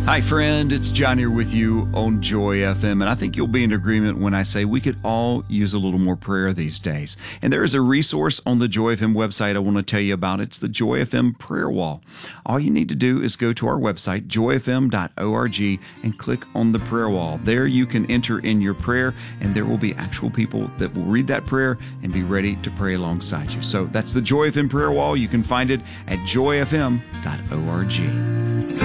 Hi, friend. It's John here with you on Joy FM, and I think you'll be in agreement when I say we could all use a little more prayer these days. And there is a resource on the Joy FM website I want to tell you about. It's the Joy FM Prayer Wall. All you need to do is go to our website, joyfm.org, and click on the prayer wall. There you can enter in your prayer, and there will be actual people that will read that prayer and be ready to pray alongside you. So that's the Joy FM Prayer Wall. You can find it at joyfm.org.